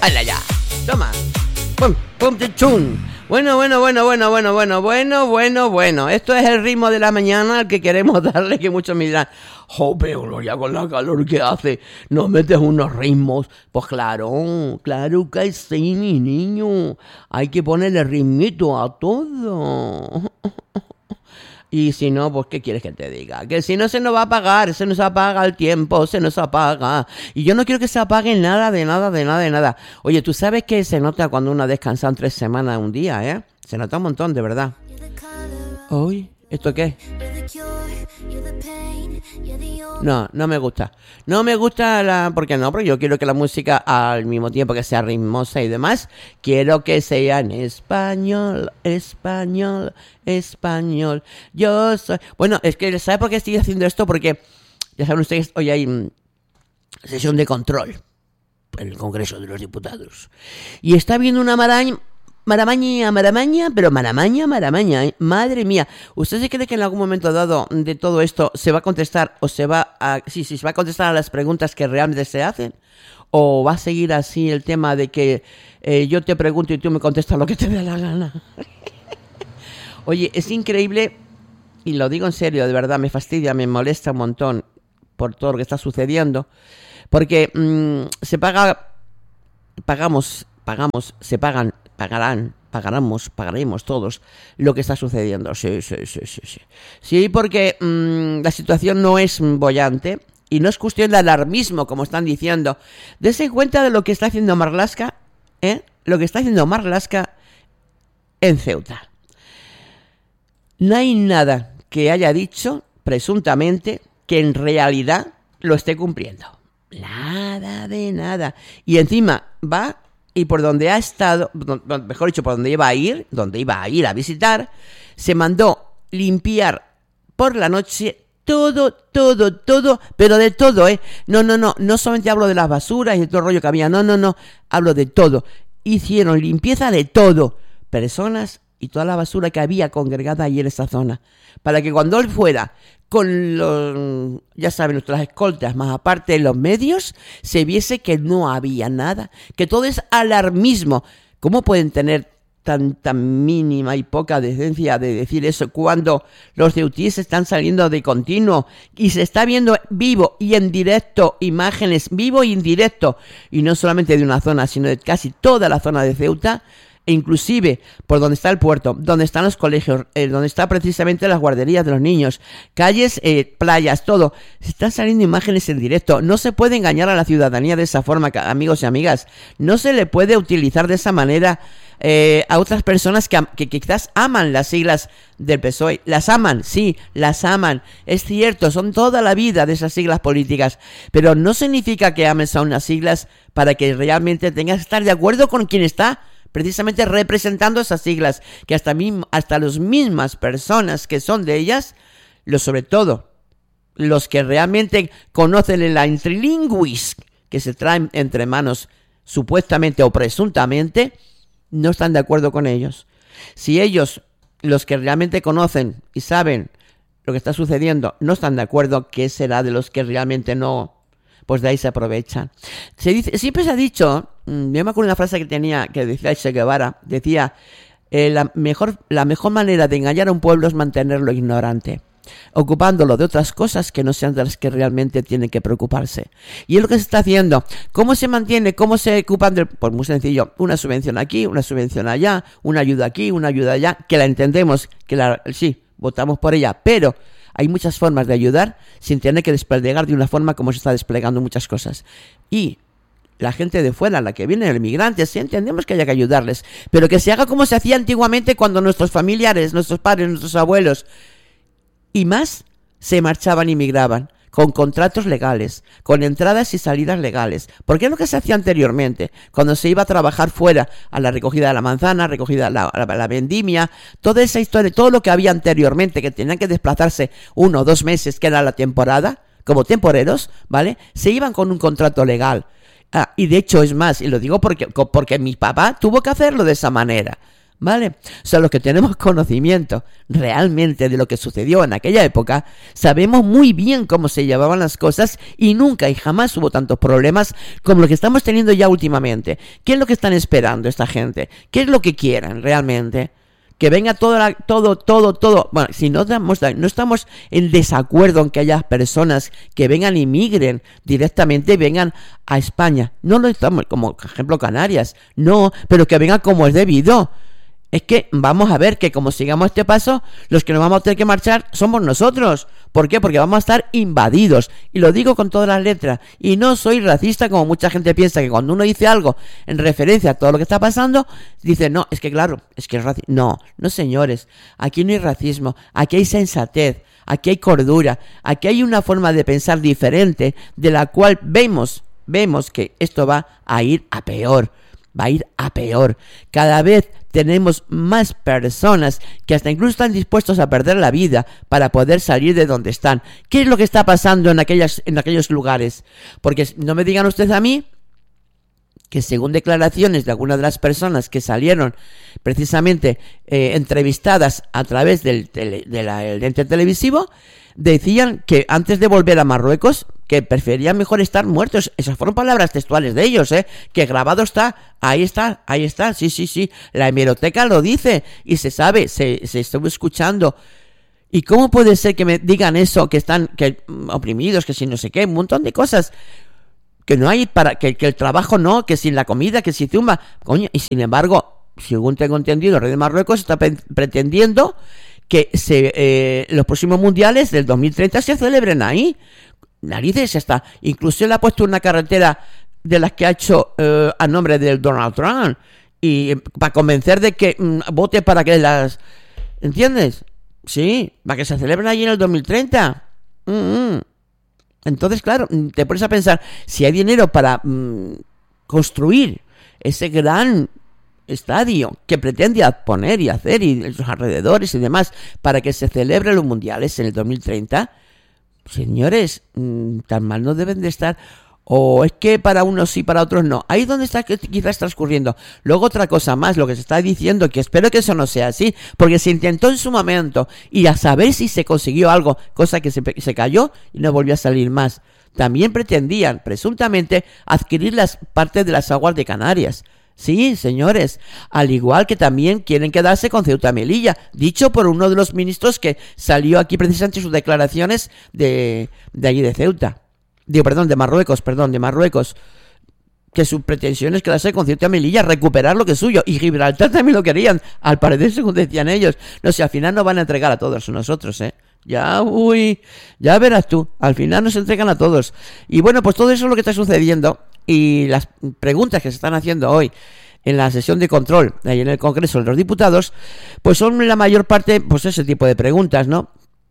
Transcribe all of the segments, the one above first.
¡Hala ya! ¡Toma! ¡Pum! ¡Pum! ¡Chum! Bueno. Esto es el ritmo de la mañana al que queremos darle, que muchos me dirán, pero Gloria, con la calor que hace, ¿nos metes unos ritmos? Pues claro que sí, mi niño. Hay que ponerle ritmito a todo. Y si no, pues ¿qué quieres que te diga? Que si no se nos va a apagar, se nos apaga el tiempo, se nos apaga. Y yo no quiero que se apague nada. Oye, ¿tú sabes que se nota cuando uno ha descansado 3 semanas un día, eh? Se nota un montón, de verdad. Uy, ¿esto qué? No me gusta. No me gusta porque yo quiero que la música, al mismo tiempo que sea ritmosa y demás, quiero que sea en español. Yo soy... Bueno, es que, ¿sabe por qué estoy haciendo esto? Porque, ya saben ustedes, hoy hay sesión de control en el Congreso de los Diputados. Y está habiendo una maramaña, madre mía. ¿Usted se cree que en algún momento dado de todo esto se va a contestar o se va a contestar a las preguntas que realmente se hacen? ¿O va a seguir así el tema de que yo te pregunto y tú me contestas lo que te dé la gana? Oye, es increíble, y lo digo en serio, de verdad, me fastidia, me molesta un montón por todo lo que está sucediendo, porque pagaremos todos lo que está sucediendo. Sí. Sí, porque la situación no es boyante y no es cuestión de alarmismo, como están diciendo. Dese cuenta de lo que está haciendo Marlaska, lo que está haciendo Marlaska en Ceuta. No hay nada que haya dicho, presuntamente, que en realidad lo esté cumpliendo. Nada de nada. Y encima va... Y por donde ha estado, mejor dicho, por donde iba a ir a visitar, se mandó limpiar por la noche todo, pero de todo, No solamente hablo de las basuras y todo el rollo que había, no, hablo de todo. Hicieron limpieza de todo, personas y toda la basura que había congregada allí en esa zona, para que cuando él fuera con los, ya saben, nuestras escoltas, más aparte de los medios, se viese que no había nada, que todo es alarmismo. ¿Cómo pueden tener tanta mínima y poca decencia de decir eso cuando los ceutíes están saliendo de continuo y se está viendo vivo y en directo imágenes, vivo y en directo, y no solamente de una zona, sino de casi toda la zona de Ceuta? E inclusive por donde está el puerto, donde están los colegios, donde están precisamente las guarderías de los niños, calles, playas, todo. Se están saliendo imágenes en directo. No se puede engañar a la ciudadanía de esa forma, amigos y amigas. No se le puede utilizar de esa manera a otras personas que quizás aman las siglas del PSOE. Las aman, sí, las aman. Es cierto, son toda la vida de esas siglas políticas. Pero no significa que ames a unas siglas para que realmente tengas que estar de acuerdo con quien está precisamente representando esas siglas, que hasta las mismas personas que son de ellas, sobre todo los que realmente conocen la intrilingüis que se traen entre manos supuestamente o presuntamente, no están de acuerdo con ellos. Si ellos, los que realmente conocen y saben lo que está sucediendo, no están de acuerdo, ¿qué será de los que realmente no? Pues de ahí se aprovechan. Siempre se ha dicho, yo me acuerdo de una frase que decía Che Guevara, decía, la mejor manera de engañar a un pueblo es mantenerlo ignorante, ocupándolo de otras cosas que no sean de las que realmente tienen que preocuparse. Y es lo que se está haciendo. ¿Cómo se mantiene? ¿Cómo se ocupan del...? Pues muy sencillo, una subvención aquí, una subvención allá, una ayuda aquí, una ayuda allá, que la entendemos, sí, votamos por ella, pero hay muchas formas de ayudar sin tener que desplegar de una forma como se está desplegando muchas cosas. Y la gente de fuera, la que viene, el inmigrante, sí entendemos que haya que ayudarles, pero que se haga como se hacía antiguamente cuando nuestros familiares, nuestros padres, nuestros abuelos y más se marchaban y migraban, con contratos legales, con entradas y salidas legales. Porque es lo que se hacía anteriormente, cuando se iba a trabajar fuera, a la recogida de la manzana, recogida la vendimia, toda esa historia, todo lo que había anteriormente, que tenían que desplazarse 1 o 2 meses, que era la temporada, como temporeros, ¿vale? Se iban con un contrato legal. Y de hecho es más, y lo digo porque mi papá tuvo que hacerlo de esa manera. ¿Vale? O sea, los que tenemos conocimiento realmente de lo que sucedió en aquella época, sabemos muy bien cómo se llevaban las cosas y nunca y jamás hubo tantos problemas como los que estamos teniendo ya últimamente. ¿Qué es lo que están esperando esta gente? ¿Qué es lo que quieren realmente? Que venga todo. Bueno, si no estamos en desacuerdo en que haya personas que vengan y migren directamente, vengan a España. No lo estamos, como por ejemplo Canarias. No, pero que vengan como es debido. Es que vamos a ver que como sigamos este paso, los que nos vamos a tener que marchar somos nosotros. ¿Por qué? Porque vamos a estar invadidos. Y lo digo con todas las letras. Y no soy racista como mucha gente piensa, que cuando uno dice algo en referencia a todo lo que está pasando, dice, no, es que claro, es que es racismo. No, no señores, aquí no hay racismo, aquí hay sensatez, aquí hay cordura, aquí hay una forma de pensar diferente, de la cual vemos que esto va a ir a peor. Va a ir a peor. Cada vez tenemos más personas que hasta incluso están dispuestos a perder la vida para poder salir de donde están. ¿Qué es lo que está pasando en aquellos lugares? Porque no me digan ustedes a mí que según declaraciones de algunas de las personas que salieron precisamente entrevistadas a través del ente televisivo, decían que antes de volver a Marruecos, que preferían mejor estar muertos. Esas fueron palabras textuales de ellos, que grabado está, ahí está, sí, la hemeroteca lo dice, y se sabe, se estuvo escuchando. ¿Y cómo puede ser que me digan eso, que están oprimidos, que si no sé qué, un montón de cosas? Que no hay que el trabajo no, que sin la comida, que sin zumba, coño, y sin embargo, según tengo entendido, el rey de Marruecos está pretendiendo que los próximos mundiales del 2030 se celebren ahí. Narices, está. Incluso él ha puesto una carretera de las que ha hecho a nombre del Donald Trump, y para convencer de que vote para que las... ¿Entiendes? Sí, para que se celebren allí en el 2030. Entonces, claro, te pones a pensar, si hay dinero para construir ese gran estadio que pretende poner y hacer, y los alrededores y demás, para que se celebren los mundiales en el 2030, señores, tan mal no deben de estar. O es que para unos sí, para otros no. Ahí es donde está quizás transcurriendo. Luego otra cosa más, lo que se está diciendo, que espero que eso no sea así, porque se intentó en su momento, y a saber si se consiguió algo, cosa que se cayó y no volvió a salir más. También pretendían, presuntamente, adquirir las partes de las aguas de Canarias. Sí, señores, al igual que también quieren quedarse con Ceuta y Melilla, dicho por uno de los ministros que salió aquí precisamente sus declaraciones de allí de Ceuta. De Marruecos, que su pretensión es quedarse con Ceuta y Melilla, recuperar lo que es suyo, y Gibraltar también lo querían, al parecer, según decían ellos. No sé, al final nos van a entregar a todos nosotros, ya verás tú, al final nos entregan a todos. Y bueno, pues todo eso es lo que está sucediendo, y las preguntas que se están haciendo hoy en la sesión de control ahí en el Congreso de los Diputados, pues son la mayor parte, pues ese tipo de preguntas, ¿no?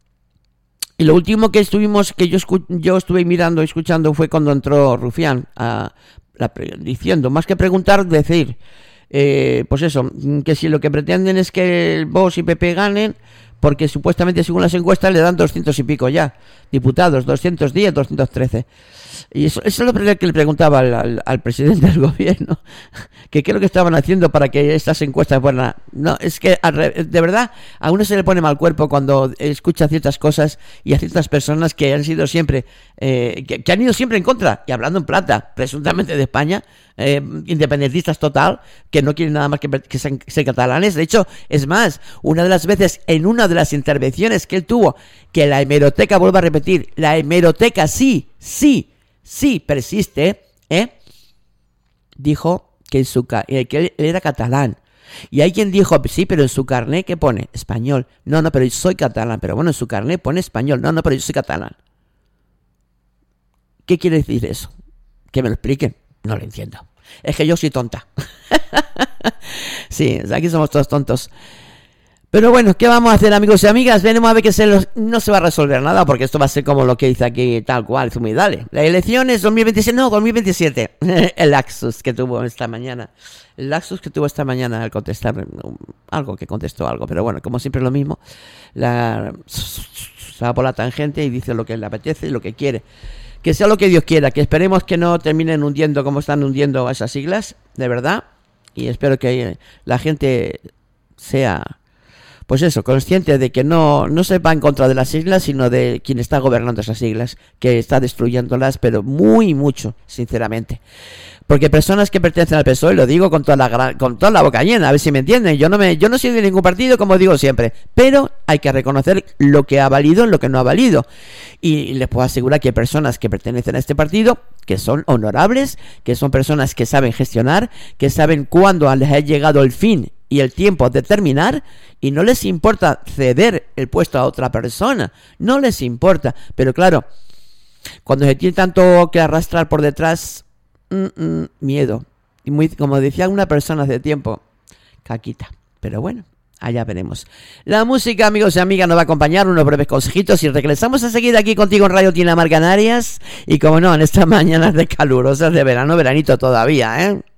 Y lo último que yo estuve mirando y escuchando fue cuando entró Rufián diciendo, más que preguntar, decir, pues eso, que si lo que pretenden es que Vox y PP ganen, porque supuestamente según las encuestas le dan 200 y pico ya diputados, 210, 213. Y eso es lo que le preguntaba al presidente del gobierno, que qué es lo que estaban haciendo para que estas encuestas fueran... No, es que de verdad a uno se le pone mal cuerpo cuando escucha ciertas cosas y a ciertas personas que han sido siempre, que han ido siempre en contra, y hablando en plata, presuntamente de España, independentistas total, que no quieren nada más que ser catalanes. De hecho, es más, una de las veces en una de las intervenciones que él tuvo, que la hemeroteca, vuelvo a repetir, la hemeroteca sí persiste, dijo que que él era catalán. Y hay quien dijo, sí, pero en su carné, ¿qué pone? Español. No, pero yo soy catalán. Pero bueno, en su carné pone español. No, pero yo soy catalán. ¿Qué quiere decir eso? Que me lo expliquen. No lo entiendo. Es que yo soy tonta. Sí, aquí somos todos tontos. Pero bueno, ¿qué vamos a hacer, amigos y amigas? Veremos a ver que no se va a resolver nada, porque esto va a ser como lo que dice aquí, tal cual, Zumi, dale. Las elecciones 2027. El lapsus que tuvo esta mañana. Al contestar algo, que contestó algo. Pero bueno, como siempre es lo mismo. Se va por la tangente y dice lo que le apetece y lo que quiere. Que sea lo que Dios quiera, que esperemos que no terminen hundiendo como están hundiendo esas siglas, de verdad. Y espero que la gente sea, pues eso, consciente de que no se va en contra de las siglas, sino de quien está gobernando esas siglas, que está destruyéndolas, pero muy mucho, sinceramente. Porque personas que pertenecen al PSOE, lo digo con toda la boca llena, a ver si me entienden, yo no soy de ningún partido, como digo siempre, pero hay que reconocer lo que ha valido y lo que no ha valido. Y les puedo asegurar que hay personas que pertenecen a este partido que son honorables, que son personas que saben gestionar, que saben cuándo les ha llegado el fin y el tiempo de terminar, y no les importa ceder el puesto a otra persona, no les importa. Pero claro, cuando se tiene tanto que arrastrar por detrás, miedo. Y muy, como decía una persona hace tiempo, caquita. Pero bueno, allá veremos. La música, amigos y amigas, nos va a acompañar, unos breves consejitos, y regresamos a seguir aquí contigo en Radio Tinamar Canarias. Y como no, en estas mañanas de calurosas de verano, veranito todavía, ¿eh?